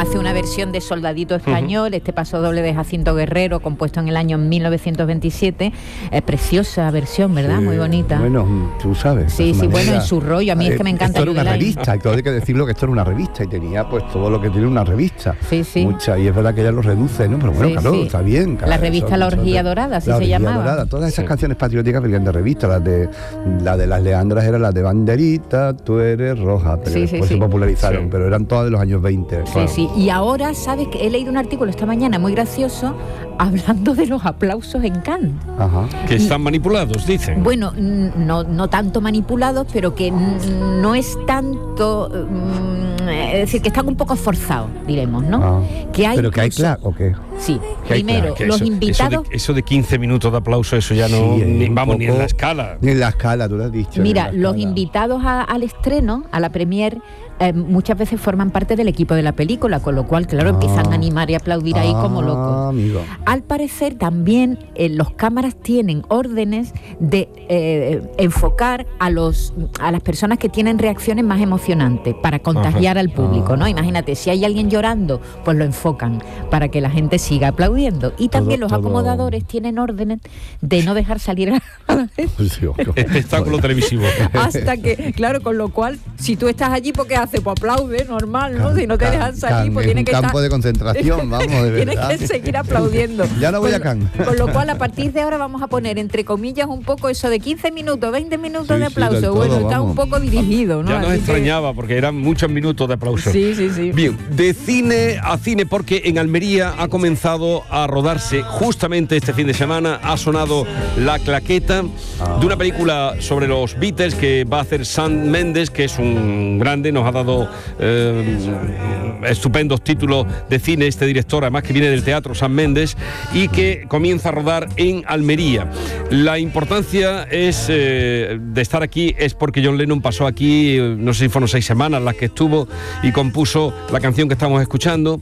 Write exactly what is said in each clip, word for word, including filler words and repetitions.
hace una versión de Soldadito Español, uh-huh. este paso doble de Jacinto Guerrero, compuesto en el año mil novecientos veintisiete. Eh, preciosa versión, ¿verdad? Sí, muy bonita. Bueno, tú sabes. Sí, sí, bueno, en su rollo. A mí eh, es que me encanta. Esto era una revista, y todo hay que decirlo que esto era una revista, y tenía pues todo lo que tiene una revista. Sí, sí. Mucha, y es verdad que ella lo reduce, ¿no? Pero bueno, sí, claro, sí. está bien. Claro, la revista son, La Orgía Dorada, así la se orgía llamaba. Dorada. Todas esas sí. canciones patrióticas venían de revista, las de, la de las Leandras era la de Banderita, tú eres roja, pero sí, después sí, se sí. popularizaron, sí. pero eran todas de los años veinte. Sí, claro. sí. Y ahora, ¿sabes que he leído un artículo esta mañana muy gracioso hablando de los aplausos en Cannes? Ajá. Que están y, manipulados, dicen. Bueno, no, no tanto manipulados, pero que no es tanto, mm, es decir, que están un poco forzados, diremos, ¿no? Ah. Que hay ¿Pero que hay claro o qué? Sí, primero, los eso, invitados... Eso de, eso de quince minutos de aplauso, eso ya no, sí, ni, vamos, poco, ni en la escala. Ni en la escala, tú lo has dicho. Mira, los invitados a, al estreno, a la premier, eh, muchas veces forman parte del equipo de la película, con lo cual, claro, ah, empiezan a animar y aplaudir ah, ahí como locos. Amigo. Al parecer, también eh, los cámaras tienen órdenes de eh, enfocar a los a las personas que tienen reacciones más emocionantes para contagiar Ajá. al público, ah. ¿no? Imagínate, si hay alguien llorando, pues lo enfocan para que la gente siga aplaudiendo. Y también todo, los todo... acomodadores tienen órdenes de no dejar salir a la gente. Espectáculo televisivo. Hasta que, claro, con lo cual, si tú estás allí, ¿por qué haces? Pues aplaude, normal, ¿no? Si no te dejan salir, pues tiene que estar... campo de concentración, vamos, de verdad. Tienes que seguir aplaudiendo. Ya no voy a Cannes. Con lo cual, a partir de ahora vamos a poner, entre comillas, un poco eso de quince minutos, veinte minutos sí, de aplauso. Sí, todo, bueno, está vamos. un poco dirigido, ¿no? Ya nos Así extrañaba, que... porque eran muchos minutos de aplauso. Sí, sí, sí. Bien, de cine a cine, porque en Almería ha comenzado a rodarse justamente este fin de semana, ha sonado La Claqueta ah. de una película sobre los Beatles que va a hacer Sam Mendes, que es un grande, nos ha dado eh, estupendos títulos de cine este director, además que viene del teatro, Sam Mendes, y que comienza a rodar en Almería. La importancia es eh, de estar aquí es porque John Lennon pasó aquí, no sé si fueron seis semanas las que estuvo, y compuso la canción que estamos escuchando.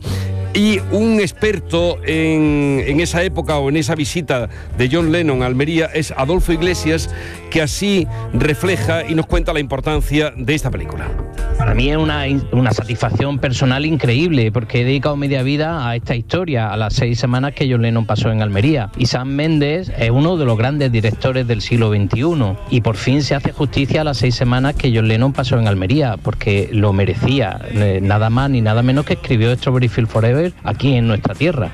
Y un experto en, en esa época o en esa visita de John Lennon a Almería es Adolfo Iglesias, que así refleja y nos cuenta la importancia de esta película. Para mí es una, una satisfacción personal increíble, porque he dedicado media vida a esta historia, a las seis semanas que John Lennon pasó en Almería. Y Sam Mendes es uno de los grandes directores del siglo veintiuno, y por fin se hace justicia a las seis semanas que John Lennon pasó en Almería, porque lo merecía, eh, nada más ni nada menos que escribió Strawberry Fields Forever aquí en nuestra tierra.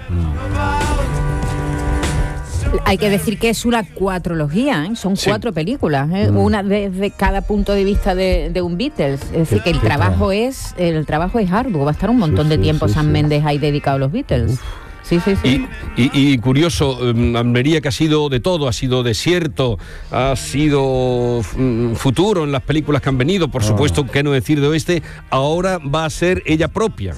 Hay que decir que es una cuatrología, ¿eh? Son sí. cuatro películas, ¿eh? mm. una desde cada punto de vista de, de un Beatles. Es decir, que el trabajo es el trabajo es arduo. Va a estar un montón sí, de tiempo sí, Sam sí. Mendes ahí dedicado a los Beatles. Uf. Sí, sí, sí. Y, y, y curioso, um, Almería, que ha sido de todo, ha sido desierto, ha sido um, futuro en las películas que han venido, por oh. supuesto, qué no decir de Oeste, ahora va a ser ella propia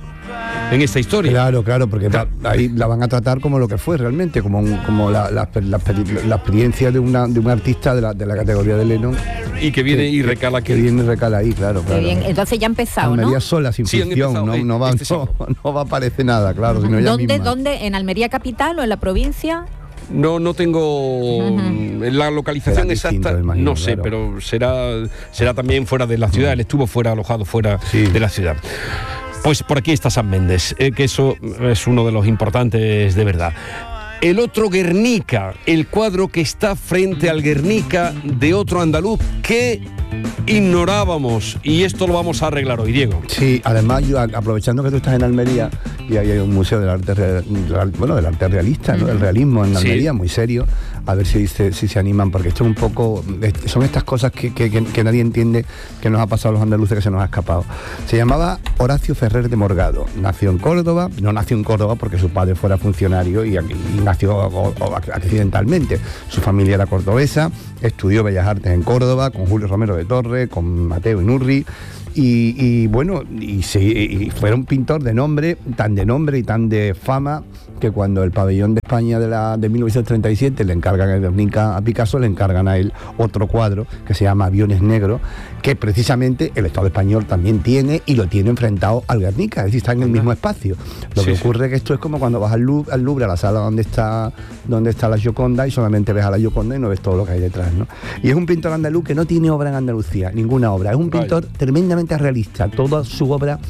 en esta historia. Claro, claro, porque claro. ahí la van a tratar como lo que fue realmente, como, un, como la, la, la, la experiencia de, una, de un artista de la, de la categoría de Lennon. Y que viene que, y recala aquí. Que viene y recala ahí, claro. claro. Bien. Entonces ya ha empezado, Almería, ¿no? sola, sin sí, ficción, no, no, va, este no, no va a aparecer nada, claro. Sino ella ¿Dónde, misma. ¿Dónde? ¿En Almería capital o en la provincia? No, no tengo uh-huh. la localización exacta, imagino, no sé, claro. pero será, será también fuera de la ciudad. Uh-huh. Él estuvo fuera, alojado fuera sí. de la ciudad. Pues por aquí está Sam Mendes, eh, que eso es uno de los importantes de verdad. El otro Guernica, el cuadro que está frente al Guernica de otro andaluz que ignorábamos, y esto lo vamos a arreglar hoy, Diego. Sí, además yo, aprovechando que tú estás en Almería, y ahí hay un museo del arte real, bueno, del arte realista, ¿no? El realismo en Almería, sí. muy serio, a ver si se, si se animan, porque esto es un poco, son estas cosas que, que, que, que nadie entiende, que nos ha pasado a los andaluces, que se nos ha escapado. Se llamaba Horacio Ferrer de Morgado, nació en Córdoba, no nació en Córdoba porque su padre fuera funcionario y, y nació o, o, accidentalmente, su familia era cordobesa, estudió Bellas Artes en Córdoba, con Julio Romero de Torres, con Mateo Inurri, y, y bueno, y, se, y fue un pintor de nombre, tan de nombre y tan de fama, que cuando el pabellón de España de, la, de mil novecientos treinta y siete le encargan el Guernica a Picasso, le encargan a él otro cuadro que se llama Aviones Negros, que precisamente el Estado español también tiene y lo tiene enfrentado al Guernica, es decir, está en el mismo espacio. Lo sí, que ocurre es que esto es como cuando vas al Louvre, al Louvre, a la sala donde está, donde está la Gioconda, y solamente ves a la Gioconda y no ves todo lo que hay detrás, ¿no? Y es un pintor andaluz que no tiene obra en Andalucía, ninguna obra. Es un pintor Ay. tremendamente realista. Toda su obra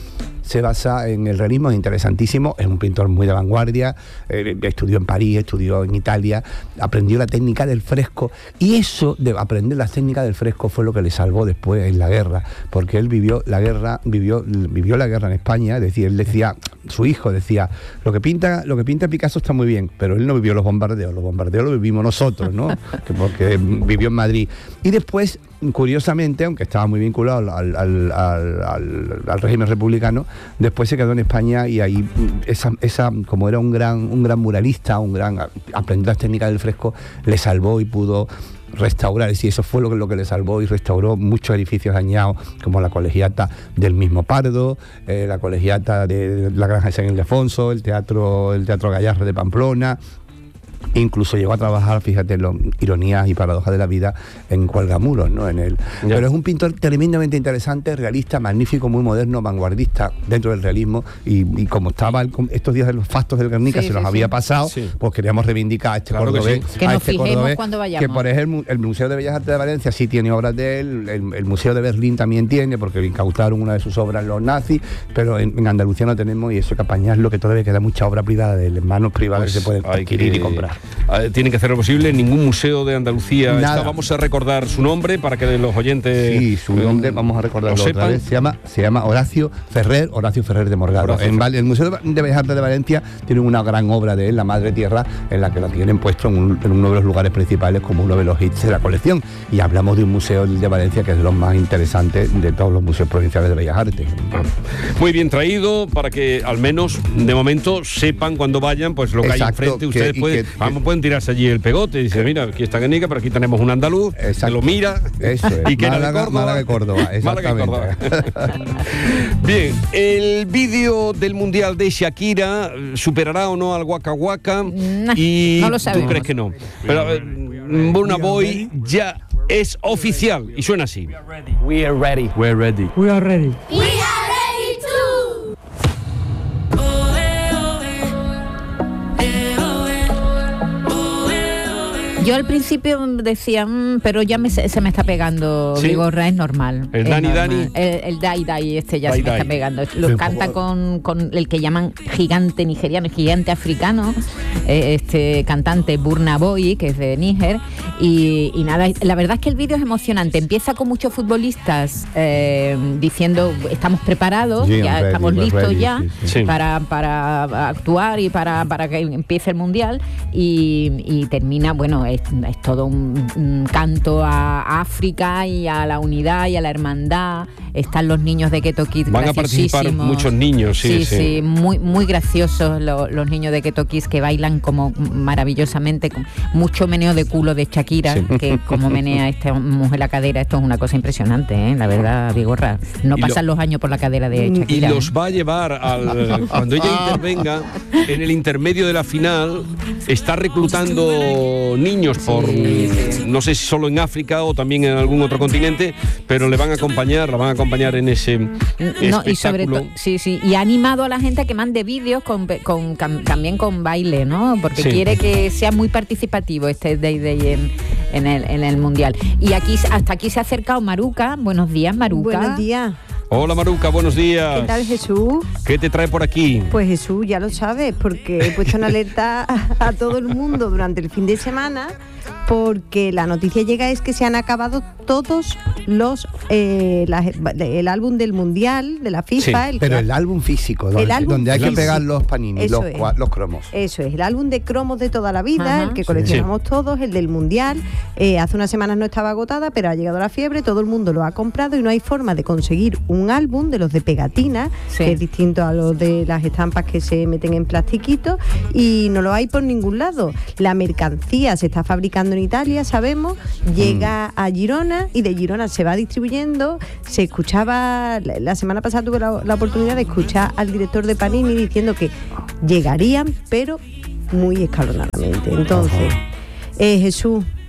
se basa en el realismo, es interesantísimo, es un pintor muy de vanguardia, eh, estudió en París, estudió en Italia, aprendió la técnica del fresco, y eso de aprender las técnicas del fresco fue lo que le salvó después en la guerra, porque él vivió la guerra, vivió, vivió la guerra en España, es decir, él decía, su hijo decía, lo que pinta, lo que pinta Picasso está muy bien, pero él no vivió los bombardeos, los bombardeos los vivimos nosotros, ¿no? Porque vivió en Madrid. Y después, curiosamente, aunque estaba muy vinculado al, al, al, al, al régimen republicano, después se quedó en España, y ahí esa, esa como era un gran, un gran muralista, un gran aprender las técnicas del fresco, le salvó y pudo restaurar, y eso fue lo que, lo que le salvó, y restauró muchos edificios dañados, como la colegiata del mismo Pardo, eh, la colegiata de la Granja de San Ildefonso, el teatro, el teatro Gallarre de Pamplona. Incluso llegó a trabajar, fíjate, en lo, ironías y paradojas de la vida, en Cuelgamuros, ¿no? En el, pero es un pintor tremendamente interesante, realista, magnífico, muy moderno, vanguardista dentro del realismo, y, y como estaba el, estos días de los fastos del Guernica, sí, se los sí, había sí. pasado, sí. pues queríamos reivindicar a este claro cordobés, que, sí. que nos este fijemos cordobés, cuando vayamos. Que por ejemplo el Museo de Bellas Artes de Valencia sí tiene obras de él, el, el Museo de Berlín también tiene, porque le incautaron una de sus obras los nazis, pero en, en Andalucía no tenemos, y eso hay que apañarlo, que todavía queda mucha obra privada de manos privadas pues que se pueden adquirir que, y comprar. Eh, tienen que hacer lo posible, ningún museo de Andalucía Nada. está. Vamos a recordar su nombre para que los oyentes... Sí, su nombre, eh, vamos a recordarlo otra vez. Se llama, se llama Horacio Ferrer, Horacio Ferrer de Morgado. En Val, el Museo de Bellas Artes de Valencia tiene una gran obra de él, La Madre Tierra, en la que la tienen puesto en, un, en uno de los lugares principales como uno de los hits de la colección. Y hablamos de un museo de Valencia que es de los más interesantes de todos los museos provinciales de Bellas Artes. Muy bien traído, para que al menos de momento sepan cuando vayan pues lo que Exacto, hay enfrente. Ustedes que, pueden, que, vamos, pueden tirarse allí el pegote y decir, mira, aquí está Guernica, pero aquí tenemos un andaluz, que lo mira. Eso es. Y que Málaga, era de Córdoba. Málaga y Córdoba, exactamente. Málaga y Córdoba. Bien, el vídeo del Mundial de Shakira, ¿superará o no al Waka Waka? Nah, y no lo sabemos. ¿Tú crees que no? Pero eh, Burna Boy ya es oficial y suena así. We are ready. We're ready. We are ready. We are ready too. Yo al principio decía, mmm, pero ya me, se me está pegando, ¿Sí? Vigorra, es normal. El es Dani normal. Dani. El, el Dai Dai este ya Dai se me Dai. está pegando. Lo Sí, canta poco. con, con el que llaman gigante nigeriano, gigante africano, eh, este cantante Burna Boy, que es de Níger. Y, y nada, la verdad es que el vídeo es emocionante. Empieza con muchos futbolistas eh, diciendo, estamos preparados, Sí, ya ready, estamos we're listos ready, ya sí, sí. Sí. Para, para actuar y para, para que empiece el Mundial. Y, y termina, bueno, es, es todo un Un, un canto a África y a la unidad y a la hermandad. Están los niños de Keto Kids. Van a participar muchos niños, sí, sí, sí. sí, muy, muy graciosos lo, los niños de Keto Kids, que bailan como maravillosamente, con mucho meneo de culo de Shakira, sí. que como menea esta mujer la cadera, esto es una cosa impresionante, ¿eh? La verdad, Vigorra. No y pasan lo, los años por la cadera de Shakira. Y los va a llevar al, cuando ella intervenga en el intermedio de la final. Está reclutando niños por sí, sí. no sé si solo en África o también en algún otro continente, pero le van a acompañar, la van a acompañar en ese no, espectáculo. Y sobre todo, sí, sí, y ha animado a la gente a que mande vídeos con, con, con, también con baile, ¿no? Porque sí. quiere que sea muy participativo este Day Day en, en, el, en el Mundial. Y aquí hasta aquí se ha acercado Maruca. Buenos días, Maruca. Buenos días. Hola Maruca, buenos días. ¿Qué tal, Jesús? ¿Qué te trae por aquí? Pues Jesús, ya lo sabes, porque he puesto en alerta a, a todo el mundo durante el fin de semana, porque la noticia llega es que se han acabado todos los eh, la, el álbum del Mundial, de la FIFA. Sí, el pero el álbum físico, donde, álbum donde hay físico. que pegar los panini, los, es. los cromos. Eso es, el álbum de cromos de toda la vida, Ajá, el que coleccionamos sí. todos, el del Mundial. Eh, hace unas semanas no estaba agotada, pero ha llegado la fiebre, todo el mundo lo ha comprado y no hay forma de conseguir un álbum de los de pegatina, sí. que es distinto a los de las estampas que se meten en plastiquito, y no lo hay por ningún lado. La mercancía se está fabricando en Italia, sabemos, llega mm. a Girona y de Girona se va distribuyendo. Se escuchaba, la semana pasada tuve la, la oportunidad de escuchar al director de Panini diciendo que llegarían, pero muy escalonadamente. Entonces, eh, Jesús,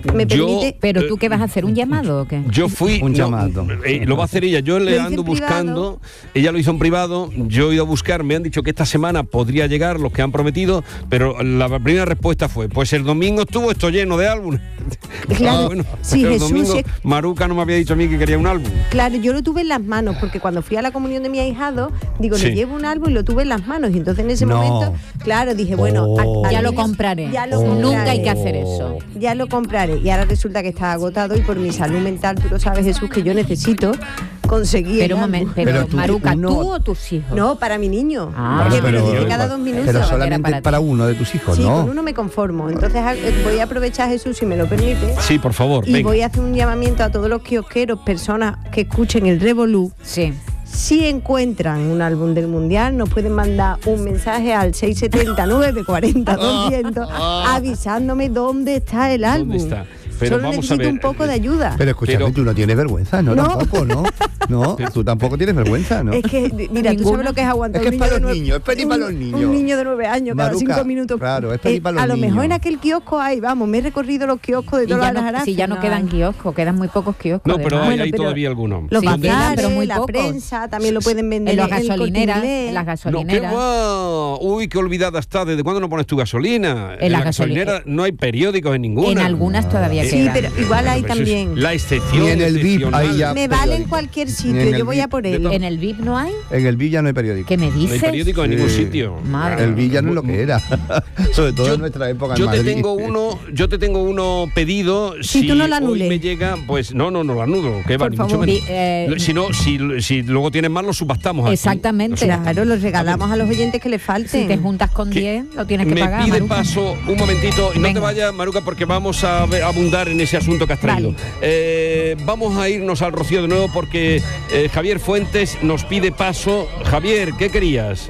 ¿Me Yo- permite? Pero tú, ¿qué vas a hacer? ¿Un llamado o qué? Yo fui... Un no, llamado. eh, lo va a hacer ella. Yo Lo le hice ando en privado. buscando. Ella lo hizo en privado. Yo he ido a buscar. Me han dicho que esta semana podría llegar los que han prometido. Pero la primera respuesta fue: pues el domingo estuvo esto lleno de álbumes. Claro, Ah, bueno, sí, pero el Jesús, domingo es- Maruca no me había dicho a mí que quería un álbum. Claro, yo lo tuve en las manos, porque cuando fui a la comunión de mi ahijado, digo, Sí. le llevo un álbum y lo tuve en las manos. Y entonces en ese No. momento, claro, dije, bueno, Oh. a- al Ya lo menos- compraré. Ya lo Oh. compraré. Nunca hay que hacer eso. Ya lo compraré. Y ahora resulta que está agotado y por mi salud mental, tú lo sabes, Jesús, que yo necesito conseguir. Pero un el momento, álbum. pero, Pero tú- Maruca, uno- ¿tú o tus hijos? No, para mi niño. Ah. que Bueno, me lo pero- dice cada dos minutos. Pero Era solamente para para, ti. uno de tus hijos, Sí, ¿no? con uno me conformo. Entonces a- eh, voy a aprovechar, Jesús, si me lo permite. Sí, por favor. Y venga. voy a hacer un llamamiento a todos los kiosqueros, personas que escuchen el Revolú. Sí. Si encuentran un álbum del Mundial, nos pueden mandar un mensaje al seis siete cero, nueve cuatro cero, doscientos avisándome dónde está el álbum. ¿Dónde está? Pero Solo vamos a necesito ver, un poco de ayuda. Pero escúchame, Pero- tú no tienes vergüenza, ¿no? No. Tampoco, ¿no? No, tú tampoco tienes vergüenza, ¿no? Es que, mira, tú Ninguna. sabes lo que es aguantar Es que un es para niño de los nueve- niños, es peli un- para los niños. Un niño de nueve años, cada Maruca, cinco minutos. claro, es peli para los A lo mejor niños. en aquel kiosco hay, vamos, me he recorrido los kioscos de Y todas ya las no, Araces, si ya no quedan hay. kioscos, quedan muy pocos kioscos. No, pero además. hay, Bueno, hay pero- todavía algunos. Los Sí, ¿Dónde? quedan, bazares, pero muy la pocos. prensa, también lo pueden vender en las el Corte gasolineras, Inglés. en las No, qué gasolineras. va. Uy, qué olvidada está. ¿Desde cuándo no pones tu gasolina? En la la gasolinera gasolina- no hay periódicos en ninguna. En algunas todavía Eh, Sí, quedan. pero igual hay Pero eso es también. La excepción. Y en el V I P excepcional. ahí ya- Me periódico. vale en cualquier Ni sitio, en yo el voy V I a por P él. ¿En el V I P no hay? En el Villa no hay periódico. ¿Qué me No hay dices? periódico en ningún Sí. sitio. Madre. El Villa no es lo que era. Sobre todo Yo- en nuestra época Yo en te Madrid. tengo uno, yo te tengo uno pedido. Si Si, tú no lo hoy anules. me llega, pues no, no, no lo anulo. Que va, Por ni mucho favor. menos. Di- eh, si no, si, si luego tienes más, lo subastamos. aquí. Exactamente. Claro, los regalamos a los oyentes que les Si falten. te juntas con Que- diez, lo tienes que Me pagar. pide Maruca. paso un momentito y no te Venga. vayas, Maruca, porque vamos a ver- a abundar en ese asunto que has traído. Vale. Eh, vamos a irnos al Rocío de nuevo porque eh, Javier Fuentes nos pide paso. Javier, ¿qué querías?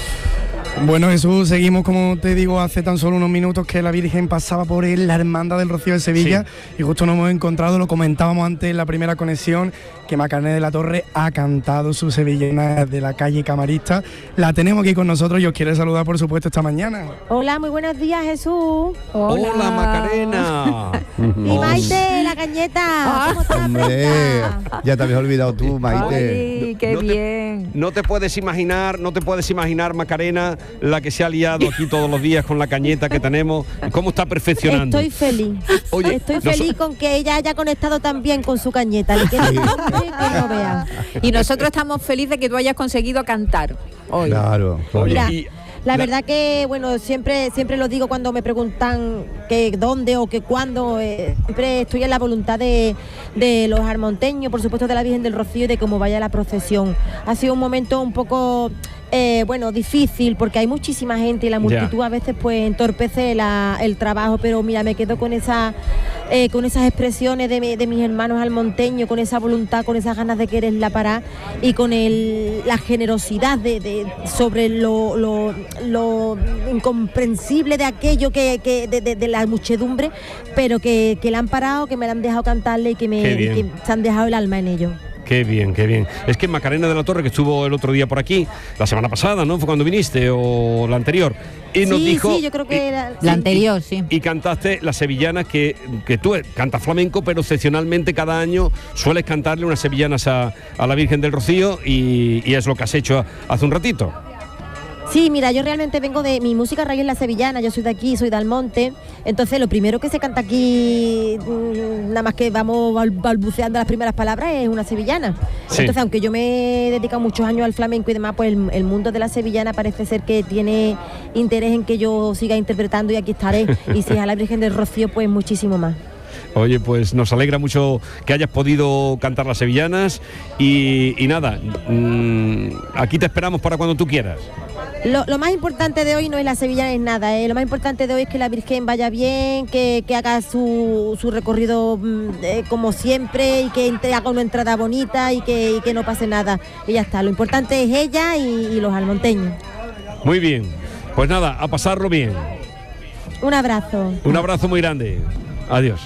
Bueno, Jesús, seguimos, como te digo, hace tan solo unos minutos que la Virgen pasaba por él, la Hermandad del Rocío de Sevilla, y justo nos hemos encontrado, lo comentábamos antes en la primera conexión, que Macarena de la Torre ha cantado su sevillana de la calle Camarista. La tenemos aquí con nosotros y os quiere saludar, por supuesto, esta mañana. Hola, muy buenos días, Jesús. Hola, Macarena. Y Maite, la cañeta. ¿Cómo está la Hombre, prensa? ya te habías olvidado tú, Maite. Ay, qué No te- bien. No te puedes imaginar, no te puedes imaginar, Macarena, la que se ha liado aquí todos los días con la cañeta que tenemos, cómo está perfeccionando. Estoy feliz. Oye, Estoy no so- feliz con que ella haya conectado tan bien con su cañeta. Le queda un nombre que no vean. Y nosotros estamos felices de que tú hayas conseguido cantar hoy. Claro. claro. Oye, Mira, y- La verdad que, bueno, siempre siempre lo digo cuando me preguntan que dónde o que cuándo, eh, siempre estoy en la voluntad de, de los armonteños, por supuesto de la Virgen del Rocío y de cómo vaya la procesión. Ha sido un momento un poco, eh, bueno, difícil porque hay muchísima gente y la multitud a veces pues entorpece la- el trabajo, pero mira, me quedo con esa eh, con esas expresiones de, mi- de mis hermanos almonteños, con esa voluntad, con esas ganas de querer la parar y con el, la generosidad de, de- sobre lo, lo, lo incomprensible de aquello que, que de, de- de la muchedumbre, pero que, que la han parado, que me la han dejado cantarle y que, me, Qué bien. y que se han dejado el alma en ello. Qué bien, qué bien. Es que Macarena de la Torre, que estuvo el otro día por aquí, la semana pasada, ¿no? Fue cuando viniste, o la anterior. Y nos Sí, dijo. sí, yo creo que y- era- La sí. anterior, sí. Y cantaste la sevillana que, que tú cantas flamenco, pero excepcionalmente cada año sueles cantarle unas sevillanas a, a la Virgen del Rocío y, y es lo que has hecho hace un ratito. Sí, mira, yo realmente vengo de mi música raíz es la sevillana, yo soy de aquí, soy de Almonte, entonces lo primero que se canta aquí, mm, nada más que vamos bal- balbuceando las primeras palabras, es una sevillana. Sí. Entonces, aunque yo me he dedicado muchos años al flamenco y demás, pues el, el mundo de la sevillana parece ser que tiene interés en que yo siga interpretando y aquí estaré. Y si es a la Virgen del Rocío, pues muchísimo más. Oye, pues nos alegra mucho que hayas podido cantar las sevillanas y, y nada, mm, aquí te esperamos para cuando tú quieras. Lo, lo más importante de hoy no es la sevillana, es nada, ¿eh? Lo más importante de hoy es que la Virgen vaya bien, que, que haga su, su recorrido mm, eh, como siempre y que entre- haga una entrada bonita y que, y que no pase nada. Y ya está, lo importante es ella y, y los almonteños. Muy bien, pues nada, a pasarlo bien. Un abrazo. Un abrazo muy grande. Adiós.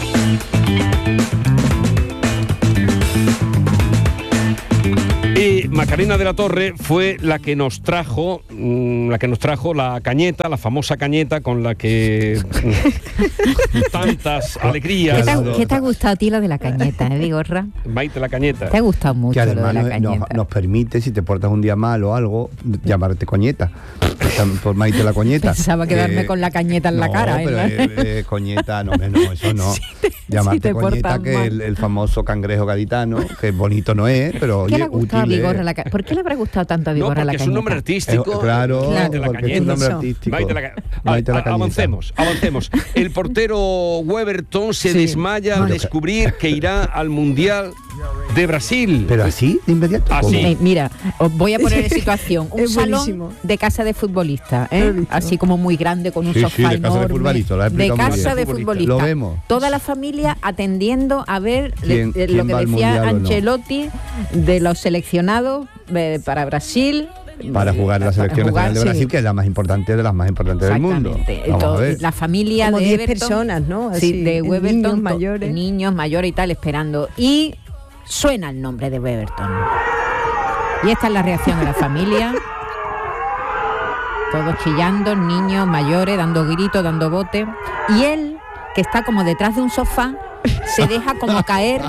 Y Macarena de la Torre fue la que nos trajo, mmm, la que nos trajo la cañeta, la famosa cañeta con la que mmm, tantas alegrías. ¿Qué te, ha, ¿Qué te ha gustado a ti lo de la cañeta, eh, Vigorra? Maite la cañeta. Te ha gustado mucho que además lo de la cañeta. Nos, nos permite, si te portas un día mal o algo, llamarte coñeta. Por Maite la coñeta. Pensaba quedarme eh, con la cañeta en no, la cara. Pero eh, eh, coñeta, no, no, eso no. Si te, llamarte si coñeta, que el, el famoso cangrejo gaditano, que bonito no es, pero ¿Qué oye, le ha gustado útil a Vigorra es. la ¿Por qué le habrá gustado tanto a Vigorra no, la cañeta? Es un nombre artístico. Eh, claro, Maite la porque cañeta. es un nombre artístico. Maite la, Maite la a, avancemos, avancemos. El portero Weberton se sí. desmaya al descubrir que irá al Mundial de Brasil. ¿Pero así, de inmediato? Así. Eh, mira, os voy a poner en situación. Un es salón buenísimo. de casa de futbolista, ¿eh? Así como muy grande, con un sí, sofá sí, de enorme. Casa de futbolista, lo de casa de futbolista. futbolista. Lo vemos. Toda la familia atendiendo a ver ¿Quién, le, quién lo que decía Ancelotti no? de los seleccionados eh, para Brasil. Para jugar la selección nacional de Brasil, sí. que es la más importante de las más importantes del mundo. Vamos Todo, a ver. La familia como de diez Everton, personas, ¿no? Así, sí, de Weberton, niños mayores. niños mayores y tal, esperando. Y suena el nombre de Weberton. Y esta es la reacción de la familia. Todos chillando, niños mayores, dando gritos, dando bote. Y él, que está como detrás de un sofá, se deja como caer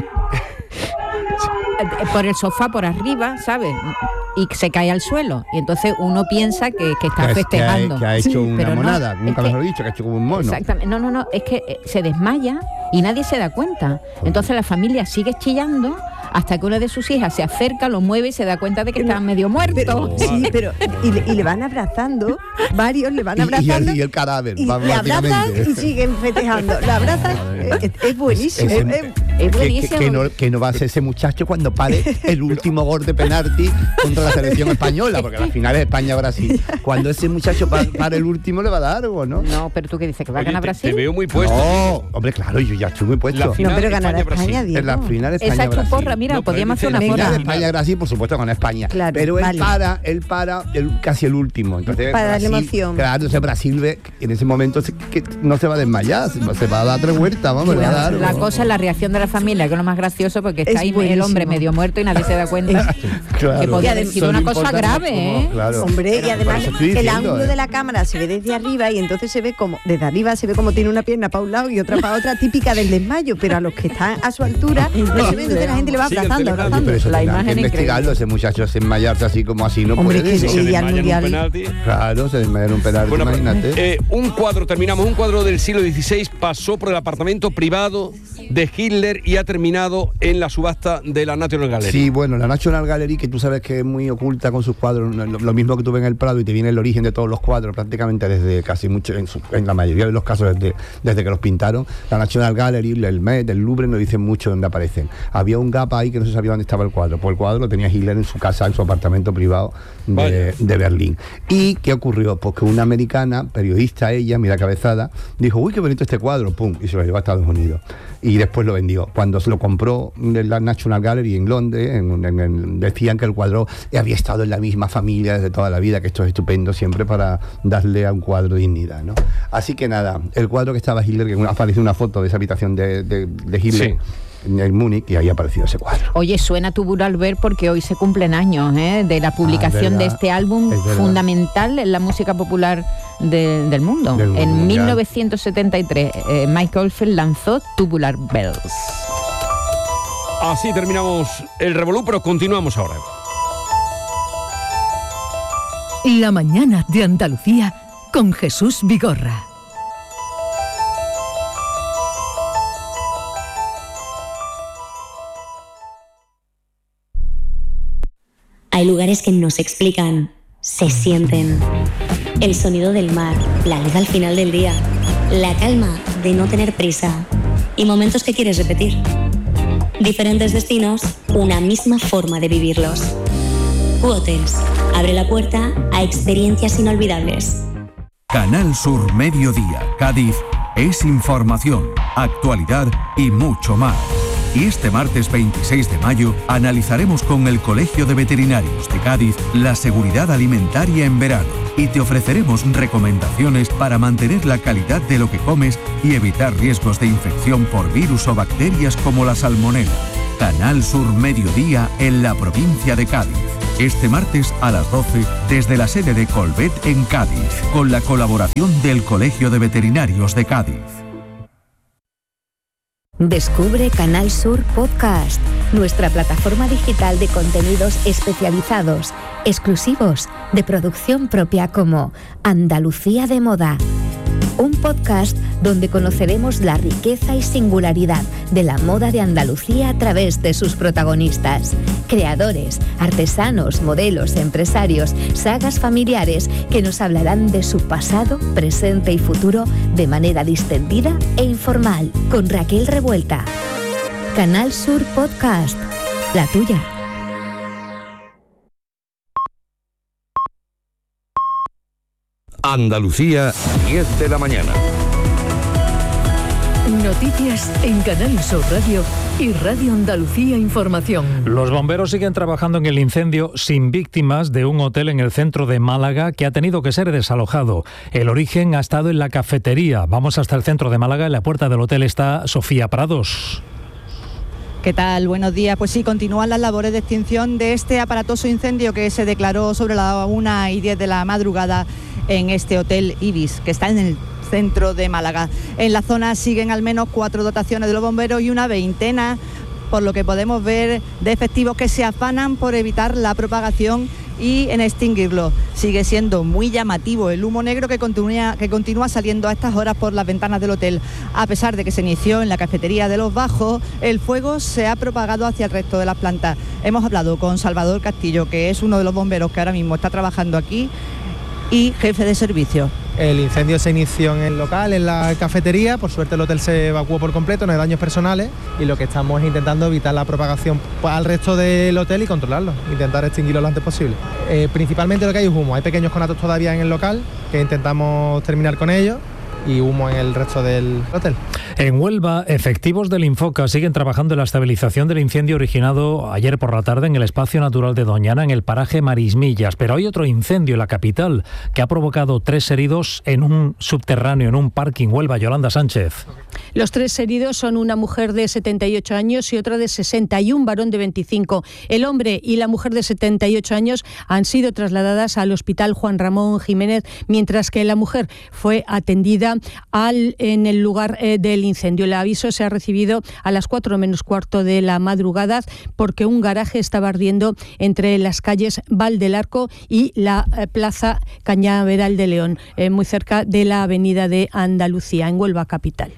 por el sofá por arriba, ¿sabes? Y se cae al suelo. Y entonces uno piensa que, que está que festejando. Que ha, que ha hecho sí, una monada, no, nunca es mejor dicho, que ha hecho como un mono. Exactamente. No, no, no, es que se desmaya y nadie se da cuenta. Entonces la familia sigue chillando hasta que una de sus hijas se acerca, lo mueve y se da cuenta de que está medio muerto. Pero, sí, pero y le, y le van abrazando, varios le van abrazando. Y, y, el, y el cadáver, y le abrazan y siguen festejando. La abrazan, es, es buenísimo. Es, es, es, es buenísimo. Que, que, que, no, que no va a ser ese muchacho cuando pare el último gol de penalti contra la selección española, porque la final es España-Brasil. Cuando ese muchacho pare el último le va a dar algo, ¿no? No, pero tú qué dices, que va a ganar Brasil. Te veo muy puesto. No, hombre, claro, yo ya estoy muy puesto. No, pero ganará España, en la final España-Brasil. Esa es tu porra, mira, no, podríamos hacer una porra. España-Brasil, por supuesto, con España. Claro, pero él vale. para, él para el, casi el último. Entonces, para Brasil, darle emoción. Claro, entonces Brasil ve que en ese momento se, que no se va a desmayar, se va, se va a dar tres vueltas, vamos, bueno, le va a dar. La vamos. cosa es la reacción de la familia, que es lo más gracioso, porque está es ahí buenísimo. el hombre medio muerto y nadie se da cuenta. Claro. Que podría haber sido una cosa grave, como, ¿eh? Claro. Hombre, y además el diciendo, ángulo ¿eh? de la cámara se ve desde arriba y entonces se ve como, desde arriba se ve como tiene una pierna para un lado y otra para otra, típica del desmayo, pero a los que están a su altura no se ve, entonces la gente le va abrazando, abrazando. Pero eso la imagen imagen que investigarlo, ese muchacho se desmayarse así como así no Hombre, puede. que ¿no? se Se al mundial. un penalti. Claro, se desmaya en un penalti, bueno, imagínate. Eh, un cuadro, terminamos, un cuadro del siglo dieciséis pasó por el apartamento privado de Hitler y ha terminado en la subasta de la National Gallery. Sí, bueno, la National Gallery, que tú sabes que es muy oculta con sus cuadros, lo, lo mismo que tú ves en el Prado y te viene el origen de todos los cuadros, prácticamente desde casi mucho, en, su, en la mayoría de los casos desde, desde que los pintaron. La National Gallery, el Met, el Louvre, nos dicen mucho dónde aparecen. Había un gap ahí que no se sabía dónde estaba el cuadro, pues el cuadro lo tenía Hitler en su casa, en su apartamento privado de, de Berlín. ¿Y qué ocurrió? Pues que una americana, periodista ella, mira cabezada, dijo, uy, qué bonito este cuadro, pum, y se lo llevó a Estados Unidos. Y después lo vendió. Cuando se lo compró en la National Gallery en Londres, en, en, en, decían que el cuadro había estado en la misma familia desde toda la vida, que esto es estupendo siempre para darle a un cuadro dignidad, ¿no? Así que nada, el cuadro que estaba Hitler, que apareció una foto de esa habitación de, de, de Hitler. Sí. En Múnich, y ahí apareció ese cuadro. Oye, suena Tubular Bells porque hoy se cumplen años ¿eh? de la publicación ah, de este álbum fundamental en la música popular de, del mundo. Del mundo en mundial. mil novecientos setenta y tres, eh, Mike Oldfield lanzó Tubular Bells. Así terminamos el Revolú, pero continuamos ahora. La mañana de Andalucía con Jesús Vigorra. Hay lugares que no se explican, se sienten. El sonido del mar, la luz al final del día, la calma de no tener prisa y momentos que quieres repetir. Diferentes destinos, una misma forma de vivirlos. Q-Hotels abre la puerta a experiencias inolvidables. Canal Sur Mediodía, Cádiz, es información, actualidad y mucho más. Y este martes veintiséis de mayo analizaremos con el Colegio de Veterinarios de Cádiz la seguridad alimentaria en verano y te ofreceremos recomendaciones para mantener la calidad de lo que comes y evitar riesgos de infección por virus o bacterias como la salmonela. Canal Sur Mediodía en la provincia de Cádiz. Este martes a las doce desde la sede de Colvet en Cádiz, con la colaboración del Colegio de Veterinarios de Cádiz. Descubre Canal Sur Podcast, nuestra plataforma digital de contenidos especializados, exclusivos, de producción propia como Andalucía de Moda. Un podcast donde conoceremos la riqueza y singularidad de la moda de Andalucía a través de sus protagonistas, creadores, artesanos, modelos, empresarios, sagas familiares que nos hablarán de su pasado, presente y futuro de manera distendida e informal, con Raquel Revuelta. Canal Sur Podcast, la tuya. Andalucía, diez de la mañana. Noticias en Canal Sur Radio y Radio Andalucía Información. Los bomberos siguen trabajando en el incendio sin víctimas de un hotel en el centro de Málaga que ha tenido que ser desalojado. El origen ha estado en la cafetería. Vamos hasta el centro de Málaga. En la puerta del hotel está Sofía Prados. ¿Qué tal? Buenos días. Pues sí, continúan las labores de extinción de este aparatoso incendio que se declaró sobre la una y diez de la madrugada en este hotel Ibis, que está en el centro de Málaga. En la zona siguen al menos cuatro dotaciones de los bomberos y una veintena, por lo que podemos ver, de efectivos que se afanan por evitar la propagación y en extinguirlo. Sigue siendo muy llamativo el humo negro que continúa, que continúa saliendo a estas horas por las ventanas del hotel. A pesar de que se inició en la cafetería de Los Bajos, el fuego se ha propagado hacia el resto de las plantas. Hemos hablado con Salvador Castillo, que es uno de los bomberos que ahora mismo está trabajando aquí y jefe de servicio. El incendio se inició en el local, en la cafetería. Por suerte el hotel se evacuó por completo, no hay daños personales, y lo que estamos es intentando evitar la propagación al resto del hotel y controlarlo, intentar extinguirlo lo antes posible. Eh, principalmente lo que hay es humo, hay pequeños conatos todavía en el local que intentamos terminar con ellos, y humo en el resto del hotel. En Huelva, efectivos del Infoca siguen trabajando en la estabilización del incendio originado ayer por la tarde en el espacio natural de Doñana, en el paraje Marismillas. Pero hay otro incendio en la capital que ha provocado tres heridos en un subterráneo, en un parking. Huelva, Yolanda Sánchez. Los tres heridos son una mujer de setenta y ocho años y otra de sesenta y un varón de veinticinco. El hombre y la mujer de setenta y ocho años han sido trasladadas al Hospital Juan Ramón Jiménez, mientras que la mujer fue atendida al, en el lugar eh, del incendio. El aviso se ha recibido a las cuatro menos cuarto de la madrugada porque un garaje estaba ardiendo entre las calles Val del Arco y la eh, Plaza Cañaveral de León, eh, muy cerca de la avenida de Andalucía, en Huelva capital.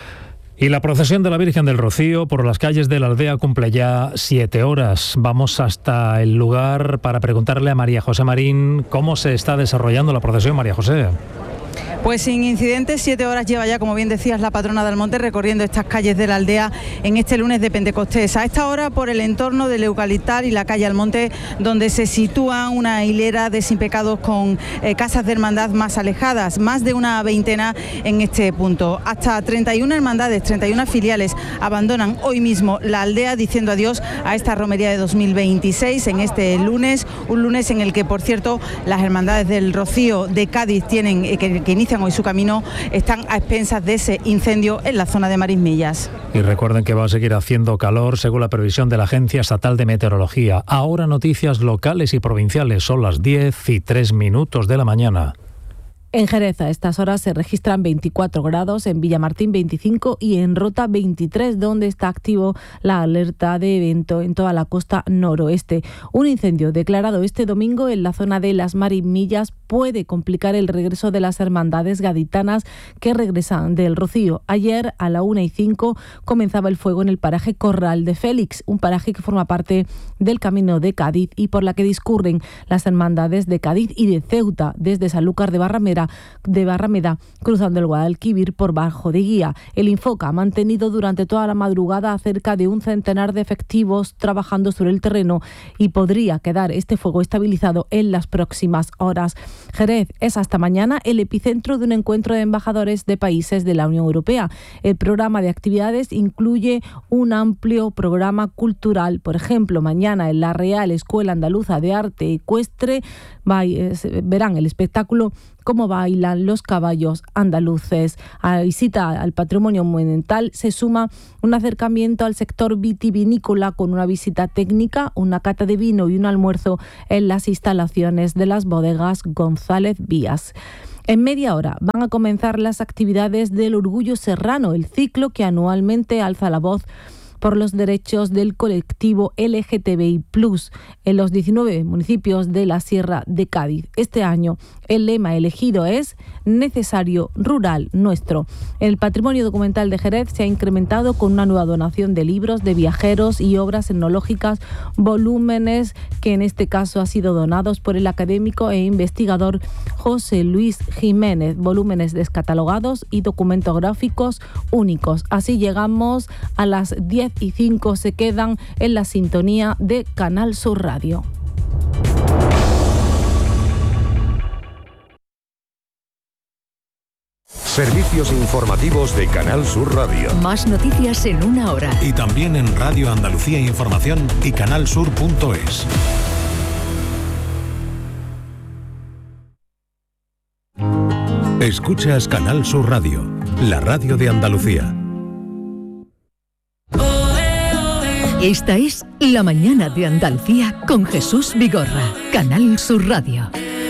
Y la procesión de la Virgen del Rocío por las calles de la aldea cumple ya siete horas. Vamos hasta el lugar para preguntarle a María José Marín cómo se está desarrollando la procesión. María José. Pues sin incidentes, siete horas lleva ya, como bien decías, la patrona del Monte recorriendo estas calles de la aldea en este lunes de Pentecostés. A esta hora por el entorno del Eucaliptal y la calle Almonte, donde se sitúa una hilera de sin pecados con eh, casas de hermandad más alejadas, más de una veintena en este punto. Hasta treinta y una hermandades, treinta y una filiales abandonan hoy mismo la aldea diciendo adiós a esta romería de dos mil veintiséis en este lunes, un lunes en el que, por cierto, las hermandades del Rocío de Cádiz tienen eh, que, que inician hoy su camino, están a expensas de ese incendio en la zona de Marismillas. Y recuerden que va a seguir haciendo calor según la previsión de la Agencia Estatal de Meteorología. Ahora noticias locales y provinciales, son las diez y tres minutos de la mañana. En Jerez a estas horas se registran veinticuatro grados, en Villamartín veinticinco y en Rota veintitrés, donde está activo la alerta de evento en toda la costa noroeste. Un incendio declarado este domingo en la zona de las Marismillas puede complicar el regreso de las hermandades gaditanas que regresan del Rocío. Ayer a la una y cinco comenzaba el fuego en el paraje Corral de Félix, un paraje que forma parte del Camino de Cádiz y por la que discurren las hermandades de Cádiz y de Ceuta, desde Sanlúcar de Barrameda de Barrameda, cruzando el Guadalquivir por Bajo de Guía. El Infoca ha mantenido durante toda la madrugada a cerca de un centenar de efectivos trabajando sobre el terreno y podría quedar este fuego estabilizado en las próximas horas. Jerez es hasta mañana el epicentro de un encuentro de embajadores de países de la Unión Europea. El programa de actividades incluye un amplio programa cultural. Por ejemplo, mañana en la Real Escuela Andaluza de Arte Ecuestre verán el espectáculo cómo bailan los caballos andaluces. A la visita al patrimonio monumental se suma un acercamiento al sector vitivinícola con una visita técnica, una cata de vino y un almuerzo en las instalaciones de las bodegas González Vías. En media hora van a comenzar las actividades del Orgullo Serrano, el ciclo que anualmente alza la voz por los derechos del colectivo L G T B I plus, en los diecinueve municipios de la Sierra de Cádiz. Este año el lema elegido es Necesario, Rural, Nuestro. El patrimonio documental de Jerez se ha incrementado con una nueva donación de libros de viajeros y obras etnológicas, volúmenes que en este caso han sido donados por el académico e investigador José Luis Jiménez, volúmenes descatalogados y documentos gráficos únicos. Así llegamos a las diez y cinco, se quedan en la sintonía de Canal Sur Radio. Servicios informativos de Canal Sur Radio. Más noticias en una hora. Y también en Radio Andalucía Información y canalsur punto es. Escuchas Canal Sur Radio, la radio de Andalucía. Esta es La Mañana de Andalucía con Jesús Vigorra, Canal Sur Radio.